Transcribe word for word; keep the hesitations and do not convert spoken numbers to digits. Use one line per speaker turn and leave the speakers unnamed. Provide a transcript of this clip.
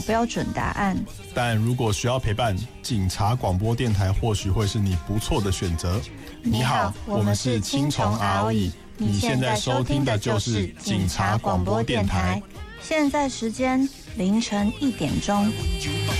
标准答案。
但如果需要陪伴，警察广播电台或许会是你不错的选择。
你好，我们是青虫 R O E， 你现在收听的就是警察广播电台。现在时间凌晨一点钟。